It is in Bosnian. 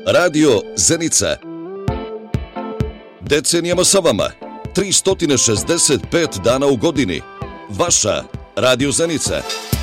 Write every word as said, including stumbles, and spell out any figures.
Radio Zenica. Decenijama sa vama. tristo šezdeset pet dana u godini. Vaša Radio Zenica.